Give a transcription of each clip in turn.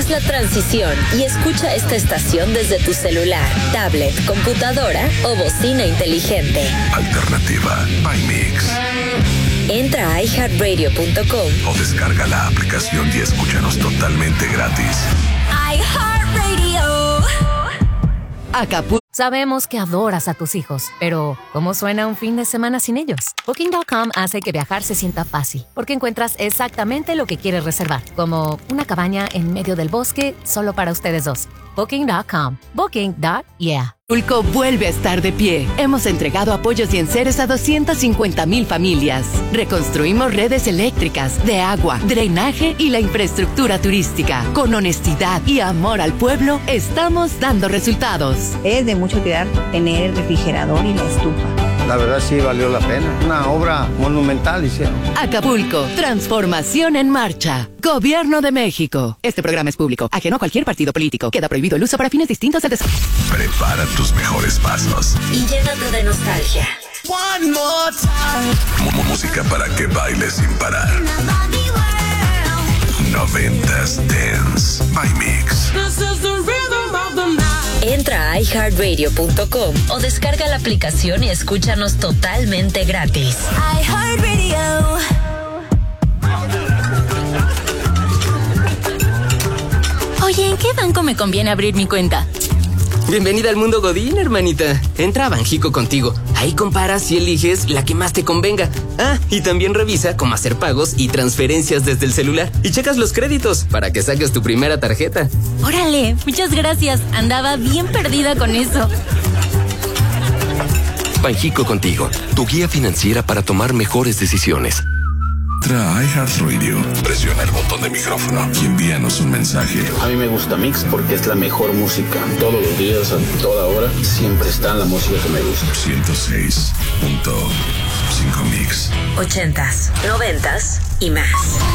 Haz la transición y escucha esta estación desde tu celular, tablet, computadora o bocina inteligente. Alternativa by Mix. Entra a iHeartRadio.com o descarga la aplicación y escúchanos totalmente gratis. iHeartRadio. Acapulco. Sabemos que adoras a tus hijos, pero ¿cómo suena un fin de semana sin ellos? Booking.com hace que viajar se sienta fácil, porque encuentras exactamente lo que quieres reservar, como una cabaña en medio del bosque solo para ustedes dos. Booking.com. Booking.yeah. Acapulco vuelve a estar de pie. Hemos entregado apoyos y enseres a 250,000 familias. Reconstruimos redes eléctricas, de agua, drenaje y la infraestructura turística. Con honestidad y amor al pueblo, estamos dando resultados. Es de mucho cuidar tener el refrigerador y la estufa. La verdad sí valió la pena. Una obra monumental hicieron. Acapulco, transformación en marcha. Gobierno de México. Este programa es público, ajeno a cualquier partido político. Queda prohibido el uso para fines distintos del desarrollo. Prepara tus mejores pasos. Y llénate de nostalgia. One more time. Música para que bailes sin parar. 90s Dance by Mix. This is the rhythm of the night. Entra a iHeartRadio.com o descarga la aplicación y escúchanos totalmente gratis. iHeartRadio. Oye, ¿en qué banco me conviene abrir mi cuenta? Bienvenida al mundo Godín, hermanita. Entra a Banjico Contigo. Ahí comparas y eliges la que más te convenga. Ah, y también revisa cómo hacer pagos y transferencias desde el celular. Y checas los créditos para que saques tu primera tarjeta. Órale, muchas gracias. Andaba bien perdida con eso. Banjico Contigo, tu guía financiera para tomar mejores decisiones. Entra a iHeartRadio, presiona el botón de micrófono y envíanos un mensaje. A mí me gusta Mix porque es la mejor música. Todos los días, a toda hora, siempre está la música que me gusta. 106.5 Mix. 80s, 90s y más.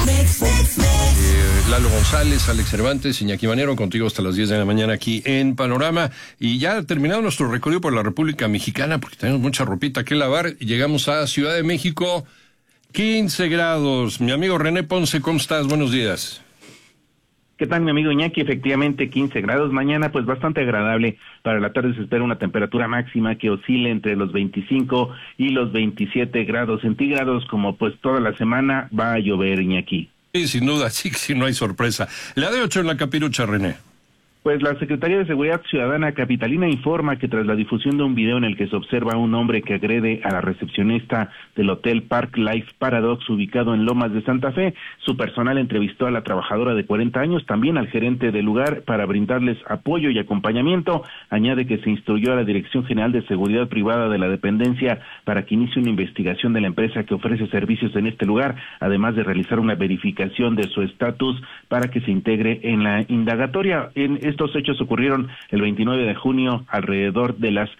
Lalo González, Alex Cervantes, Iñaki Manero, contigo hasta las 10 de la mañana aquí en Panorama. Y ya terminado nuestro recorrido por la República Mexicana, porque tenemos mucha ropita que lavar, y llegamos a Ciudad de México. 15 grados. Mi amigo René Ponce, ¿cómo estás? Buenos días. ¿Qué tal, mi amigo Iñaki? Efectivamente, 15 grados. Mañana, pues bastante agradable. Para la tarde se espera una temperatura máxima que oscile entre los 25 y los 27 grados centígrados, como pues toda la semana va a llover, Iñaki. Sí, sin duda, sí, si no hay sorpresa. La de 8 en la capirucha, René. Pues la Secretaría de Seguridad Ciudadana capitalina informa que tras la difusión de un video en el que se observa a un hombre que agrede a la recepcionista del Hotel Park Life Paradox ubicado en Lomas de Santa Fe, su personal entrevistó a la trabajadora de 40 años, también al gerente del lugar, para brindarles apoyo y acompañamiento. Añade que se instruyó a la Dirección General de Seguridad Privada de la dependencia para que inicie una investigación de la empresa que ofrece servicios en este lugar, además de realizar una verificación de su estatus para que se integre en la indagatoria. Estos hechos ocurrieron el 29 de junio alrededor de las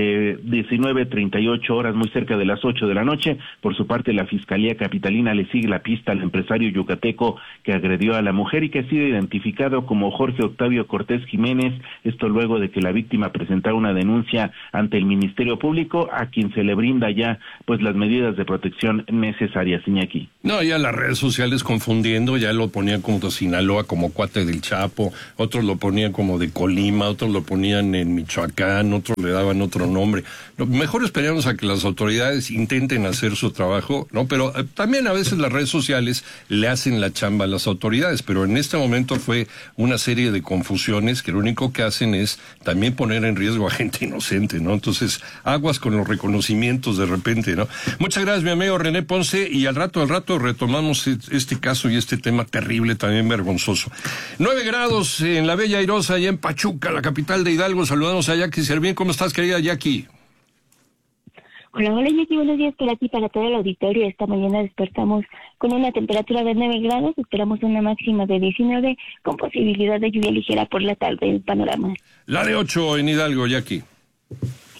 19:38 horas, muy cerca de las 8 de la noche. Por su parte, la Fiscalía Capitalina le sigue la pista al empresario yucateco que agredió a la mujer y que ha sido identificado como Jorge Octavio Cortés Jiménez, esto luego de que la víctima presentara una denuncia ante el Ministerio Público, a quien se le brinda ya pues las medidas de protección necesarias, Iñaki. No, ya las redes sociales confundiendo, ya lo ponían como de Sinaloa, como cuate del Chapo, otros lo ponían como de Colima, otros lo ponían en Michoacán, otros le daban otro nombre. Mejor esperamos a que las autoridades intenten hacer su trabajo, ¿no? Pero también a veces las redes sociales le hacen la chamba a las autoridades, pero en este momento fue una serie de confusiones que lo único que hacen es también poner en riesgo a gente inocente, ¿no? Entonces, aguas con los reconocimientos de repente, ¿no? Muchas gracias, mi amigo René Ponce, y al rato retomamos este caso y este tema terrible, también vergonzoso. 9 grados en la Bella Airosa, allá en Pachuca, la capital de Hidalgo. Saludamos a Jackie Servín. ¿Cómo estás, querida Jackie? Hola, Iñaki, buenos días para ti, para todo el auditorio. Esta mañana despertamos con una temperatura de 9 grados, esperamos una máxima de 19, con posibilidad de lluvia ligera por la tarde en Panorama. La de 8 en Hidalgo, Jackie.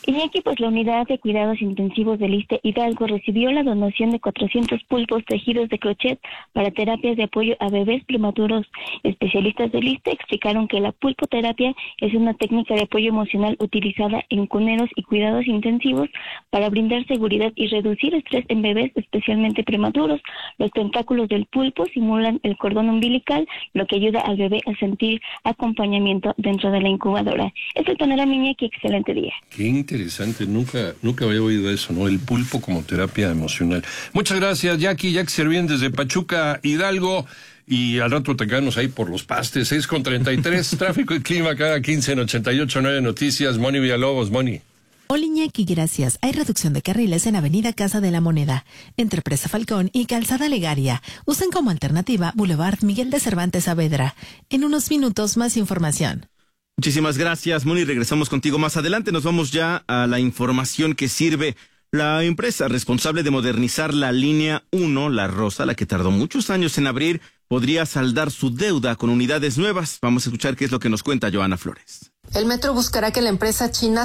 Iñaki, pues la unidad de cuidados intensivos del ISSSTE Hidalgo recibió la donación de 400 pulpos tejidos de crochet para terapias de apoyo a bebés prematuros. Especialistas del ISSSTE explicaron que la pulpoterapia es una técnica de apoyo emocional utilizada en cuneros y cuidados intensivos para brindar seguridad y reducir estrés en bebés, especialmente prematuros. Los tentáculos del pulpo simulan el cordón umbilical, lo que ayuda al bebé a sentir acompañamiento dentro de la incubadora. Es el panorama, Iñaki, excelente día. Qué interesante, nunca había oído eso, ¿no? El pulpo como terapia emocional. Muchas gracias, Jackie Servién desde Pachuca, Hidalgo. Y al rato te quedamos ahí por los pastes, 6:33, tráfico y clima cada 15 en 88.9 Noticias. Moni Villalobos, Moni. Hola Iñaki, gracias. Hay reducción de carriles en Avenida Casa de la Moneda, entre Presa Falcón y Calzada Legaria. Usen como alternativa Boulevard Miguel de Cervantes Saavedra. En unos minutos más información. Muchísimas gracias, Moni. Regresamos contigo más adelante. Nos vamos ya a la información que sirve. La empresa responsable de modernizar la línea 1, La Rosa, la que tardó muchos años en abrir, podría saldar su deuda con unidades nuevas. Vamos a escuchar qué es lo que nos cuenta Joana Flores. El metro buscará que la empresa china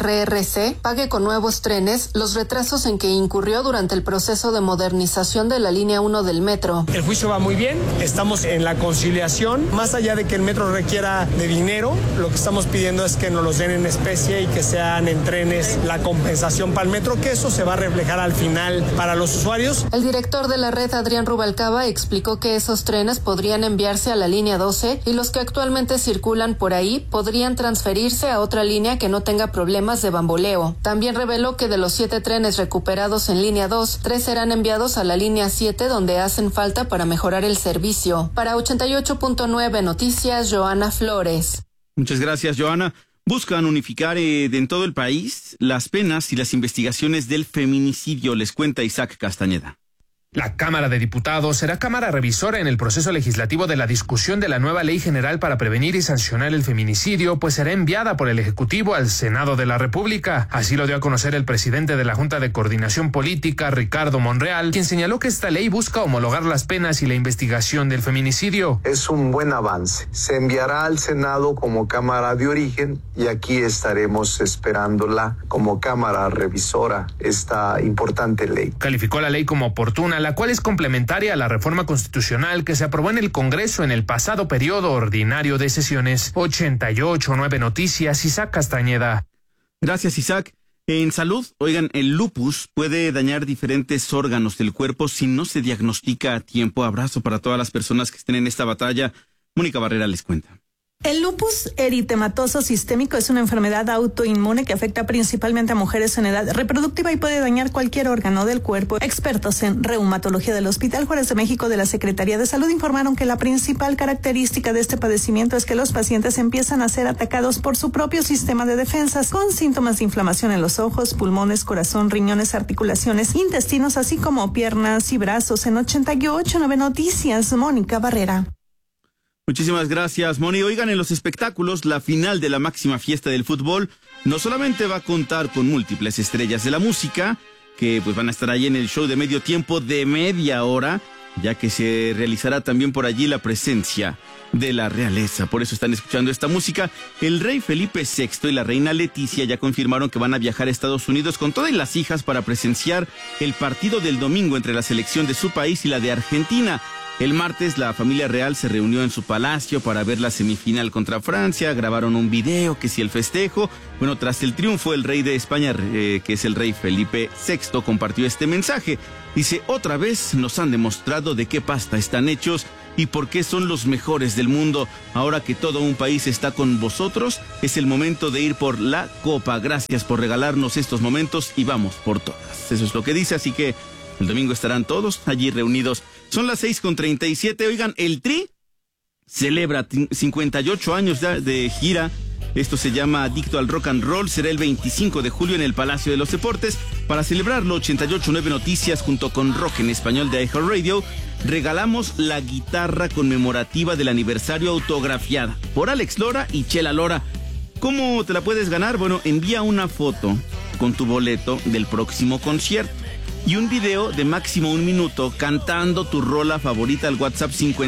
CRRC pague con nuevos trenes los retrasos en que incurrió durante el proceso de modernización de la línea 1 del metro. El juicio va muy bien, estamos en la conciliación. Más allá de que el metro requiera de dinero, lo que estamos pidiendo es que nos los den en especie y que sean en trenes la compensación para el metro, que eso se va a reflejar al final para los usuarios. El director de la red, Adrián Rubalcaba, explicó que esos trenes podrían enviarse a la línea 12 y los que actualmente circulan por ahí podrían transferirse a otra línea que no tenga problemas de bamboleo. También reveló que de los 7 trenes recuperados en línea 2, 3 serán enviados a la línea 7 donde hacen falta para mejorar el servicio. Para 88.9 Noticias, Joana Flores. Muchas gracias, Joana. Buscan unificar en todo el país las penas y las investigaciones del feminicidio, les cuenta Isaac Castañeda. La Cámara de Diputados será cámara revisora en el proceso legislativo de la discusión de la nueva Ley General para prevenir y sancionar el feminicidio, pues será enviada por el Ejecutivo al Senado de la República. Así lo dio a conocer el presidente de la Junta de Coordinación Política, Ricardo Monreal, quien señaló que esta ley busca homologar las penas y la investigación del feminicidio. Es un buen avance. Se enviará al Senado como cámara de origen y aquí estaremos esperándola como cámara revisora esta importante ley. Calificó la ley como oportuna, la cual es complementaria a la reforma constitucional que se aprobó en el Congreso en el pasado periodo ordinario de sesiones. 88.9 Noticias, Isaac Castañeda. Gracias, Isaac. En salud, oigan, el lupus puede dañar diferentes órganos del cuerpo si no se diagnostica a tiempo. Abrazo para todas las personas que estén en esta batalla. Mónica Barrera les cuenta. El lupus eritematoso sistémico es una enfermedad autoinmune que afecta principalmente a mujeres en edad reproductiva y puede dañar cualquier órgano del cuerpo. Expertos en reumatología del Hospital Juárez de México de la Secretaría de Salud informaron que la principal característica de este padecimiento es que los pacientes empiezan a ser atacados por su propio sistema de defensas, con síntomas de inflamación en los ojos, pulmones, corazón, riñones, articulaciones, intestinos, así como piernas y brazos. En 88.9 Noticias, Mónica Barrera. Muchísimas gracias, Moni. Oigan, en los espectáculos, la final de la máxima fiesta del fútbol no solamente va a contar con múltiples estrellas de la música, que pues van a estar ahí en el show de medio tiempo de media hora, ya que se realizará también por allí la presencia de la realeza. Por eso están escuchando esta música. El rey Felipe VI y la reina Leticia ya confirmaron que van a viajar a Estados Unidos con todas las hijas para presenciar el partido del domingo entre la selección de su país y la de Argentina. El martes la familia real se reunió en su palacio para ver la semifinal contra Francia, grabaron un video que si el festejo. Bueno, tras el triunfo, el rey de España, que es el rey Felipe VI, compartió este mensaje. Dice, otra vez nos han demostrado de qué pasta están hechos y por qué son los mejores del mundo. Ahora que todo un país está con vosotros, es el momento de ir por la copa. Gracias por regalarnos estos momentos y vamos por todas. Eso es lo que dice, así que el domingo estarán todos allí reunidos. Son las 6:37. Oigan, el Tri celebra 58 años de gira. Esto se llama Adicto al Rock and Roll. Será el 25 de julio en el Palacio de los Deportes. Para celebrarlo, 88.9 Noticias junto con Rock en Español de iHeartRadio regalamos la guitarra conmemorativa del aniversario autografiada por Alex Lora y Chela Lora. ¿Cómo te la puedes ganar? Bueno, envía una foto con tu boleto del próximo concierto. y un video de máximo 1 minuto cantando tu rola favorita al WhatsApp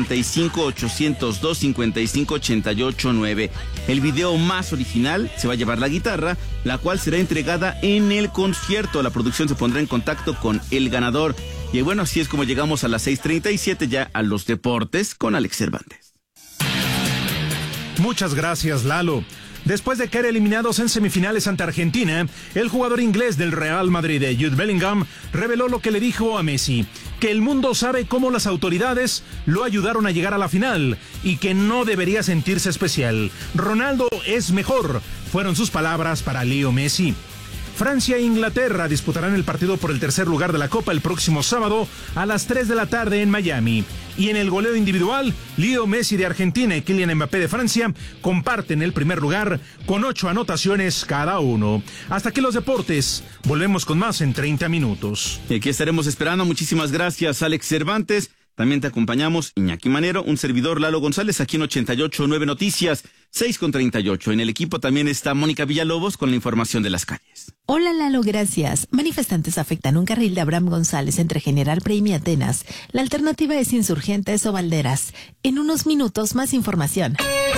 55-802-55-88-9. El video más original se va a llevar la guitarra, la cual será entregada en el concierto. La producción se pondrá en contacto con el ganador. Y bueno, así es como llegamos a las 6:37 ya a los deportes con Alex Cervantes. Muchas gracias, Lalo. Después de caer eliminados en semifinales ante Argentina, el jugador inglés del Real Madrid, Jude Bellingham, reveló lo que le dijo a Messi, que el mundo sabe cómo las autoridades lo ayudaron a llegar a la final y que no debería sentirse especial. Ronaldo es mejor, fueron sus palabras para Leo Messi. Francia e Inglaterra disputarán el partido por el tercer lugar de la Copa el próximo sábado a las 3 de la tarde en Miami. Y en el goleo individual, Leo Messi de Argentina y Kylian Mbappé de Francia comparten el primer lugar con 8 anotaciones cada uno. Hasta aquí los deportes. Volvemos con más en 30 minutos. Y aquí estaremos esperando. Muchísimas gracias, Alex Cervantes. También te acompañamos Iñaki Manero, un servidor Lalo González aquí en 88.9 Noticias, 6:38. En el equipo también está Mónica Villalobos con la información de las calles. Hola Lalo, gracias. Manifestantes afectan un carril de Abraham González entre General Prem y Atenas. La alternativa es Insurgentes o Valderas. En unos minutos más información.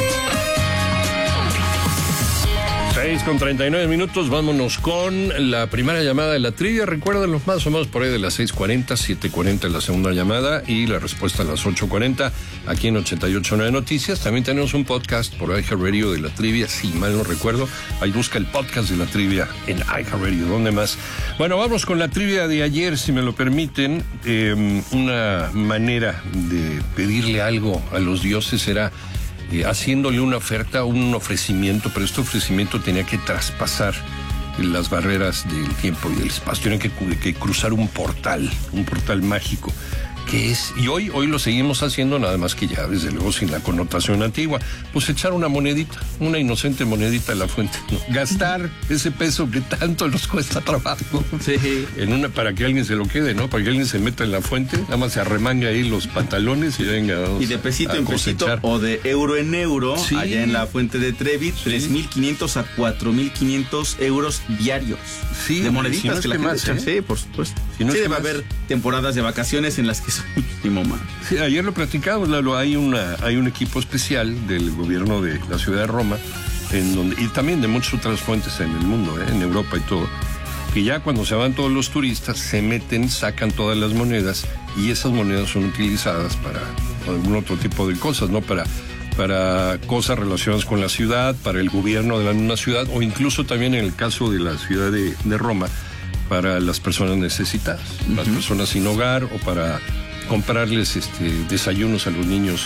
6:39 minutos, vámonos con la primera llamada de la trivia. Recuérdenlo, más o menos por ahí de las 6:40, 7:40 la segunda llamada y la respuesta a las 8:40 aquí en 88.9 Noticias. También tenemos un podcast por iHeartRadio de la trivia, si mal no recuerdo. Ahí busca el podcast de la trivia en iHeartRadio. ¿Dónde más? Bueno, vamos con la trivia de ayer, si me lo permiten. Una manera de pedirle algo a los dioses era haciéndole una oferta, un ofrecimiento, pero este ofrecimiento tenía que traspasar las barreras del tiempo y del espacio, tenía que cruzar un portal mágico. que es, y hoy lo seguimos haciendo, nada más que ya desde luego sin la connotación antigua, pues echar una monedita, una inocente monedita a la fuente, ¿no? Gastar ese peso que tanto nos cuesta trabajo, sí, en una, para que alguien se lo quede, ¿no? Para que alguien se meta en la fuente, nada más se arremanga ahí los pantalones y venga, y de pesito en pesito o de euro en euro, sí, allá en la fuente de Trevi, sí, 3.500 a 4.500 euros diarios, sí, de moneditas, si no es que la gente echa, sí, por supuesto. Si no sí, debe haber temporadas de vacaciones en las que son muchísimo más. Sí, ayer lo platicamos, Lalo, hay un equipo especial del gobierno de la ciudad de Roma, en donde, y también de muchas otras fuentes en el mundo, en Europa y todo, que ya cuando se van todos los turistas, se meten, sacan todas las monedas, y esas monedas son utilizadas para algún otro tipo de cosas, ¿no? Para cosas relacionadas con la ciudad, para el gobierno de la misma ciudad, o incluso también en el caso de la ciudad de Roma, para las personas necesitadas, las personas sin hogar, o para comprarles desayunos a los niños,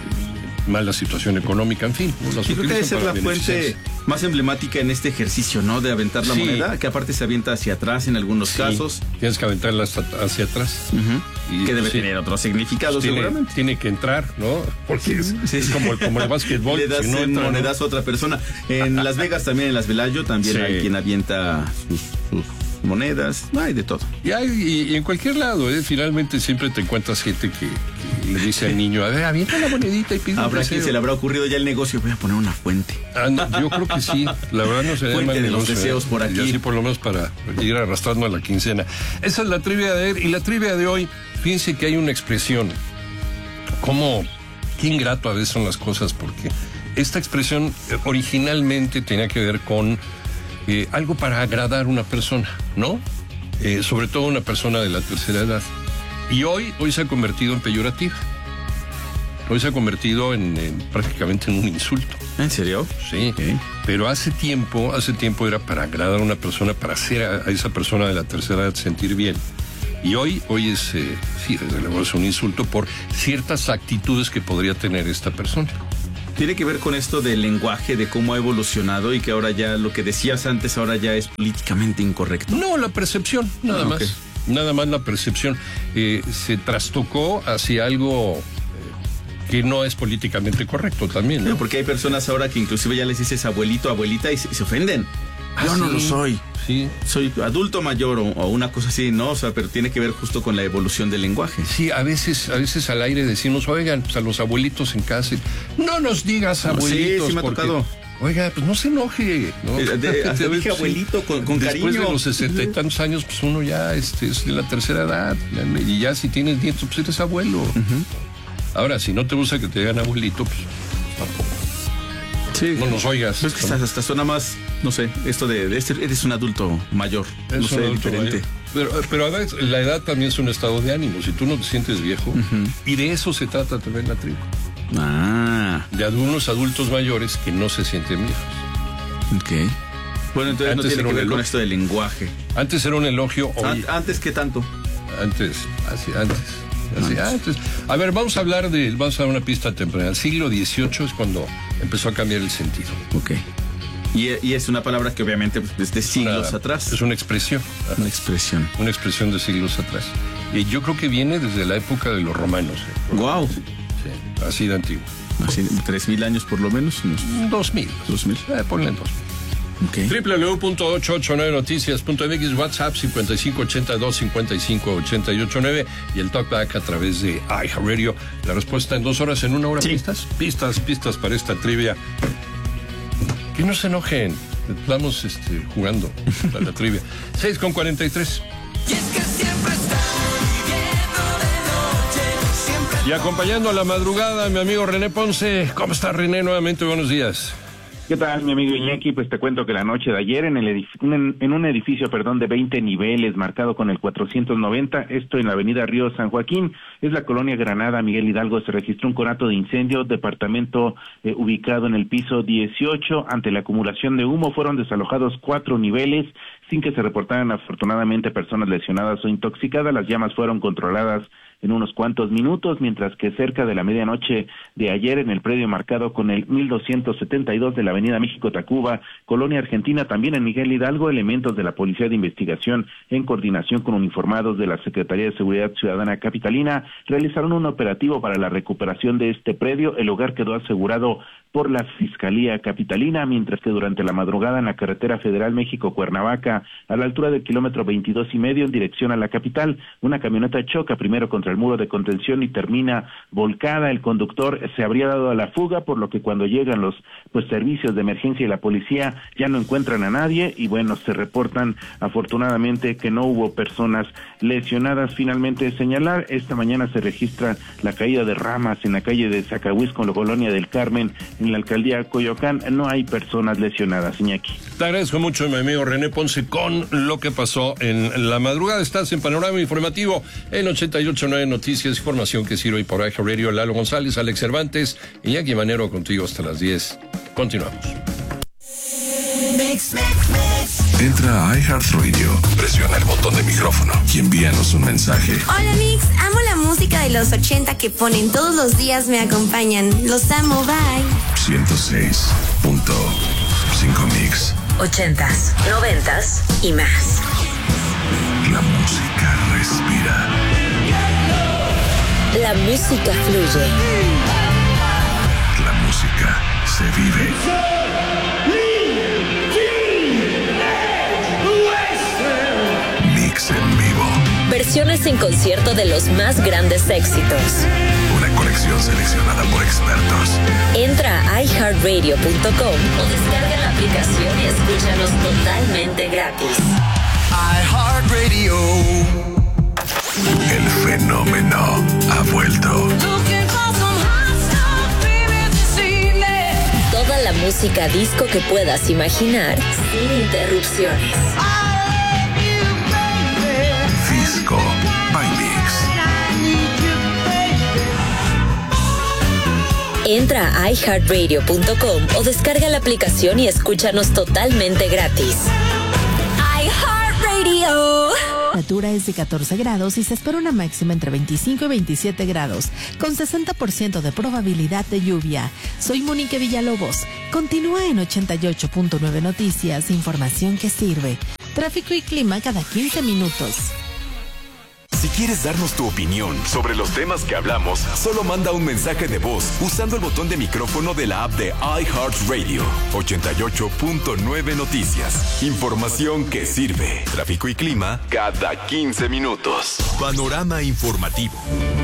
mala situación económica, en fin. Sí, creo que debe ser la fuente más emblemática en este ejercicio, ¿no? De aventar la moneda, que aparte se avienta hacia atrás en algunos casos. Tienes que aventarla hacia atrás. Y que debe tener otro significado, seguramente. Tiene que entrar, ¿no? Porque es como el básquetbol. Le das monedas a otra persona. En Las Vegas también, en Las Velayo, también hay quien avienta sus monedas, hay de todo. Y en cualquier lado, finalmente siempre te encuentras gente que le dice al niño, a ver, avienta la monedita y pide un deseo. Aquí se le habrá ocurrido ya el negocio, voy a poner una fuente. Yo creo que sí, la verdad no sería fuente mal de negocio, los deseos por aquí. Y así por lo menos para ir arrastrando a la quincena. Esa es la trivia de ayer, y la trivia de hoy, fíjense que hay una expresión, qué ingrato a veces son las cosas, porque esta expresión originalmente tenía que ver con algo para agradar a una persona, ¿no? Sobre todo una persona de la tercera edad. Y hoy se ha convertido en peyorativa. Hoy se ha convertido prácticamente en un insulto. ¿En serio? Sí. Okay. Pero hace tiempo era para agradar a una persona, para hacer a esa persona de la tercera edad sentir bien. Y hoy es, sí, desde luego es un insulto por ciertas actitudes que podría tener esta persona. ¿Tiene que ver con esto del lenguaje, de cómo ha evolucionado y que ahora ya lo que decías antes ahora ya es políticamente incorrecto? No, la percepción, nada más. Okay. Nada más la percepción. Se trastocó hacia algo que no es políticamente correcto también, ¿no? Porque hay personas ahora que inclusive ya les dices abuelito, abuelita y se ofenden. Yo no lo soy. Sí. Soy adulto mayor o una cosa así, ¿no? O sea, pero tiene que ver justo con la evolución del lenguaje. Sí, a veces al aire decimos, oigan, pues a los abuelitos en casa, no nos digas abuelitos. Sí, me ha tocado. Oiga, pues no se enoje, ¿no? Te dije abuelito con cariño. Después de los 60 y tantos años, pues uno ya es de la tercera edad. Y ya si tienes nietos, pues eres abuelo. Ahora, si no te gusta que te digan abuelito, pues tampoco. Sí. No nos oigas. Es que hasta suena más, no sé, esto de eres un adulto mayor. No sé, diferente. Pero a veces la edad también es un estado de ánimo. Si tú no te sientes viejo, y de eso se trata también la tribu. De algunos adultos mayores que no se sienten viejos. Ok. Bueno, entonces antes no tiene que ver con esto del lenguaje. Antes era un elogio. Hoy, ¿Antes qué tanto? Antes. A ver, vamos a dar una pista temprana. El siglo XVIII es cuando empezó a cambiar el sentido. Ok. Y es una palabra que obviamente desde siglos atrás. Es una expresión. Una expresión. Una expresión de siglos atrás. Y yo creo que viene desde la época de los romanos. Wow. Sí, así de antiguo. Así, 3,000 años por lo menos. 2,000. Ponle en 2,000. Okay. www.889noticias.mx, WhatsApp 5582-558889 y el talkback a través de iHeartRadio. La respuesta en 2 horas, en 1 hora. Sí. Pistas para esta trivia. Que no se enojen. Estamos jugando a la trivia. 6:43. Y acompañando a la madrugada, mi amigo René Ponce. ¿Cómo está, René? Nuevamente, buenos días. ¿Qué tal, mi amigo Iñaki? Pues te cuento que la noche de ayer en un edificio de 20 niveles marcado con el 490, esto en la avenida Río San Joaquín, es la colonia Granada, Miguel Hidalgo, se registró un conato de incendio, departamento ubicado en el piso 18. Ante la acumulación de humo fueron desalojados 4 niveles sin que se reportaran afortunadamente personas lesionadas o intoxicadas. Las llamas fueron controladas en unos cuantos minutos, mientras que cerca de la medianoche de ayer en el predio marcado con el 1272 de la avenida México-Tacuba, Colonia Argentina, también en Miguel Hidalgo, elementos de la Policía de Investigación en coordinación con uniformados de la Secretaría de Seguridad Ciudadana Capitalina realizaron un operativo para la recuperación de este predio. El lugar quedó asegurado por la Fiscalía Capitalina, mientras que durante la madrugada en la carretera federal México-Cuernavaca, a la altura del kilómetro 22,5 en dirección a la capital, una camioneta choca primero contra el muro de contención y termina volcada. El conductor se habría dado a la fuga, por lo que cuando llegan los servicios de emergencia y la policía ya no encuentran a nadie y se reportan afortunadamente que no hubo personas lesionadas. Finalmente señalar, esta mañana se registra la caída de ramas en la calle de Zacahuisco, en la colonia del Carmen, en la alcaldía Coyoacán. No hay personas lesionadas, Iñaki. Te agradezco mucho, mi amigo René Ponce, con lo que pasó en la madrugada. Estás en Panorama Informativo en 88.9 Noticias, información que sirve por iHeartRadio. Lalo González, Alex Cervantes, Iñaki Manero contigo hasta las 10. Continuamos. Entra a iHeartRadio, presiona el botón de micrófono y envíanos un mensaje. Hola Mix, amo la música de los 80 que ponen todos los días, me acompañan. Los amo, bye. 106.5 Mix. 80s, 90s y más. La música respira. La música fluye. La música se vive. Mix en vivo. Versiones en concierto de los más grandes éxitos. Una colección seleccionada por expertos. Entra a iHeartRadio.com o descarga la aplicación y escúchanos totalmente gratis. iHeartRadio. El fenómeno ha vuelto. Toda la música disco que puedas imaginar sin interrupciones. Disco by Mix. Entra a iHeartRadio.com o descarga la aplicación y escúchanos totalmente gratis. iHeartRadio. La temperatura es de 14 grados y se espera una máxima entre 25 y 27 grados, con 60% de probabilidad de lluvia. Soy Monique Villalobos. Continúa en 88.9 Noticias, información que sirve. Tráfico y clima cada 15 minutos. Si quieres darnos tu opinión sobre los temas que hablamos, solo manda un mensaje de voz usando el botón de micrófono de la app de iHeartRadio. 88.9 Noticias. Información que sirve. Tráfico y clima cada 15 minutos. Panorama informativo.